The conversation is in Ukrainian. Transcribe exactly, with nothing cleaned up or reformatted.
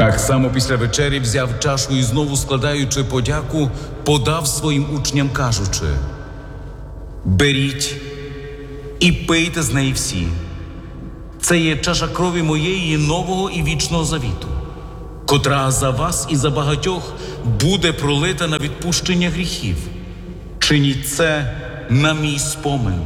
Так само після вечері взяв чашу і знову, складаючи подяку, подав своїм учням, кажучи: «Беріть і пийте з неї всі. Це є чаша крові моєї нового і вічного завіту, котра за вас і за багатьох буде пролита на відпущення гріхів. Чиніть це на мій спомин».